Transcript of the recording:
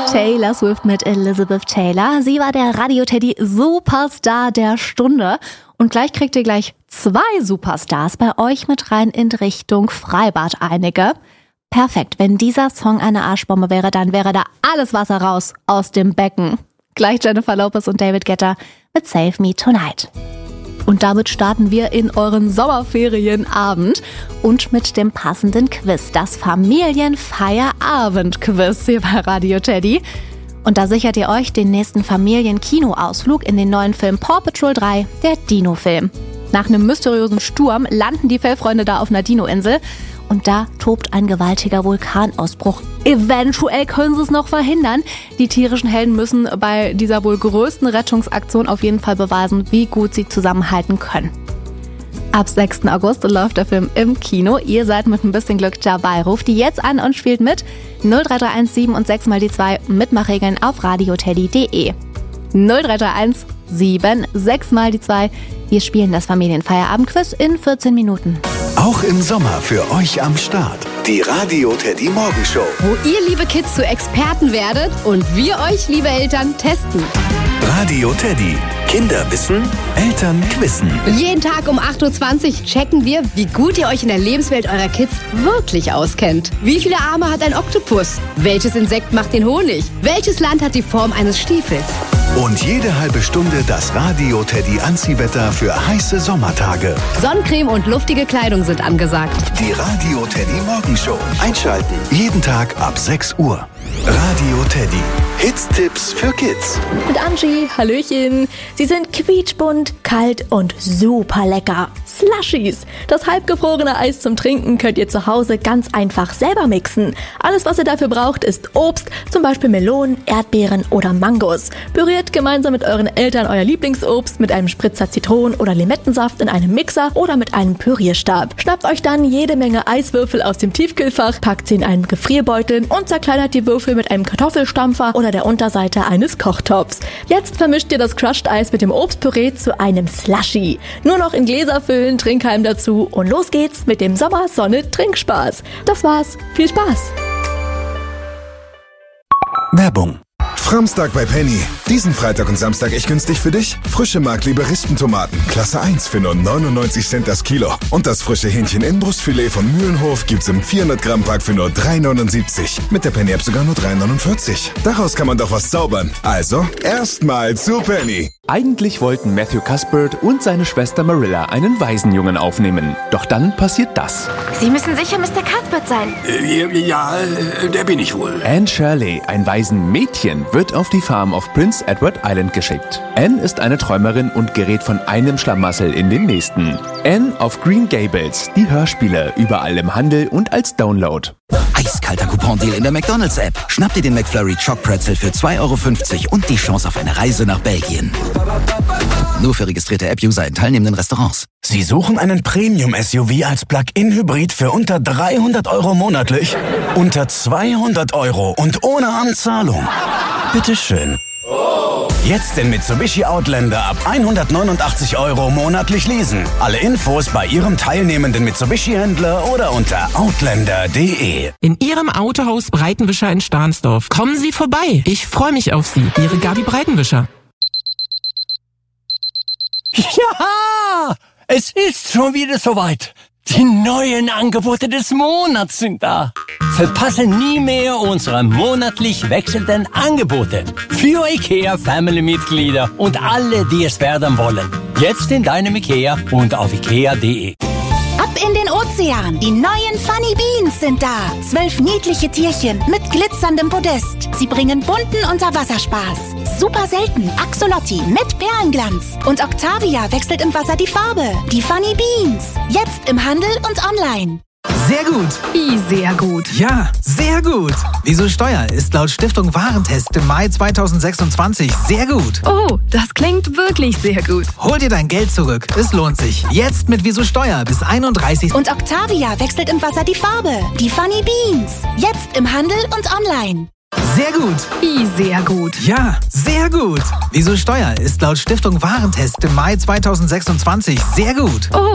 Taylor Swift mit Elizabeth Taylor. Sie war der Radio-Teddy Superstar der Stunde. Und gleich kriegt ihr gleich 2 Superstars bei euch mit rein in Richtung Freibad einige. Perfekt, wenn dieser Song eine Arschbombe wäre, dann wäre da alles Wasser raus aus dem Becken. Gleich Jennifer Lopez und David Guetta mit Save Me Tonight. Und damit starten wir in euren Sommerferienabend und mit dem passenden Quiz, das Familienfeierabend-Quiz hier bei Radio Teddy. Und da sichert ihr euch den nächsten Familienkinoausflug in den neuen Film Paw Patrol 3, der Dino-Film. Nach einem mysteriösen Sturm landen die Fellfreunde da auf einer Dino-Insel und da tobt ein gewaltiger Vulkanausbruch. Eventuell können sie es noch verhindern. Die tierischen Helden müssen bei dieser wohl größten Rettungsaktion auf jeden Fall beweisen, wie gut sie zusammenhalten können. Ab 6. August läuft der Film im Kino. Ihr seid mit ein bisschen Glück dabei. Ruft die jetzt an und spielt mit. 0331 7 und 6 mal die 2 Mitmachregeln auf radioteddy.de. 0331 7, 6 mal die 2. Wir spielen das Familienfeierabendquiz in 14 Minuten. Auch im Sommer für euch am Start. Die Radio Teddy Morgenshow. Wo ihr, liebe Kids, zu Experten werdet und wir euch, liebe Eltern, testen. Radio Teddy. Kinder wissen, Eltern quizzen. Jeden Tag um 8.20 Uhr checken wir, wie gut ihr euch in der Lebenswelt eurer Kids wirklich auskennt. Wie viele Arme hat ein Oktopus? Welches Insekt macht den Honig? Welches Land hat die Form eines Stiefels? Und jede halbe Stunde das Radio Teddy Anziehwetter für heiße Sommertage. Sonnencreme und luftige Kleidung sind angesagt. Die Radio Teddy Morgenshow. Einschalten. Jeden Tag ab 6 Uhr. Radio Teddy. Hits-Tipps für Kids. Mit Angie, hallöchen. Sie sind quietschbunt, kalt und super lecker. Slushies. Das halbgefrorene Eis zum Trinken könnt ihr zu Hause ganz einfach selber mixen. Alles, was ihr dafür braucht, ist Obst, zum Beispiel Melonen, Erdbeeren oder Mangos. Püriert gemeinsam mit euren Eltern euer Lieblingsobst mit einem Spritzer Zitronen- oder Limettensaft in einem Mixer oder mit einem Pürierstab. Schnappt euch dann jede Menge Eiswürfel aus dem Tiefkühlfach, packt sie in einen Gefrierbeutel und zerkleinert die Würfel mit einem Kartoffelstampfer oder der Unterseite eines Kochtopfs. Jetzt vermischt ihr das Crushed Eis mit dem Obstpüree zu einem Slushie. Nur noch in Gläser füllen, Trinkhalm dazu und los geht's mit dem Sommer-Sonne-Trinkspaß. Das war's. Viel Spaß! Werbung. Framstag bei Penny. Diesen Freitag und Samstag echt günstig für dich. Frische Markliebe Rispentomaten, Klasse 1 für nur 99 Cent das Kilo. Und das frische Hähnchen Inbrustfilet von Mühlenhof gibt's im 400 Gramm Pack für nur 3,79. Mit der Penny App sogar nur 3,49. Daraus kann man doch was zaubern. Also, erstmal zu Penny. Eigentlich wollten Matthew Cuthbert und seine Schwester Marilla einen Waisenjungen aufnehmen. Doch dann passiert das. Sie müssen sicher Mr. Cuthbert sein. Ja, der bin ich wohl. Anne Shirley, ein Waisenmädchen, wird auf die Farm auf Prince Edward Island geschickt. Anne ist eine Träumerin und gerät von einem Schlamassel in den nächsten. Anne auf Green Gables, die Hörspiele, überall im Handel und als Download. Eiskalter Coupon-Deal in der McDonald's-App. Schnapp dir den McFlurry Choc Pretzel für 2,50 € und die Chance auf eine Reise nach Belgien. Nur für registrierte App-User in teilnehmenden Restaurants. Sie suchen einen Premium-SUV als Plug-in-Hybrid für unter 300 € monatlich? Unter 200 € und ohne Anzahlung? Bitteschön. Jetzt den Mitsubishi Outlander ab 189 € monatlich leasen. Alle Infos bei Ihrem teilnehmenden Mitsubishi-Händler oder unter outlander.de. In Ihrem Autohaus Breitenwischer in Stahnsdorf. Kommen Sie vorbei. Ich freue mich auf Sie. Ihre Gabi Breitenwischer. Ja, es ist schon wieder soweit. Die neuen Angebote des Monats sind da. Verpasse nie mehr unsere monatlich wechselnden Angebote für IKEA-Family-Mitglieder und alle, die es werden wollen. Jetzt in deinem IKEA und auf ikea.de. Ab in den Ozean. Die neuen Funny Beans sind da. 12 niedliche Tierchen mit glitzerndem Podest. Sie bringen bunten Unterwasserspaß. Super selten. Axolotti mit Perlenglanz. Und Octavia wechselt im Wasser die Farbe. Die Funny Beans. Jetzt im Handel und online. Sehr gut. Wie sehr gut? Ja, sehr gut. Wieso Steuer ist laut Stiftung Warentest im Mai 2026 sehr gut. Oh, das klingt wirklich sehr gut. Hol dir dein Geld zurück. Es lohnt sich. Jetzt mit Wieso Steuer bis 31. Und Octavia wechselt im Wasser die Farbe. Die Funny Beans. Jetzt im Handel und online. Sehr gut. Wie sehr gut? Ja, sehr gut. Wieso Steuer ist laut Stiftung Warentest im Mai 2026 sehr gut. Oh,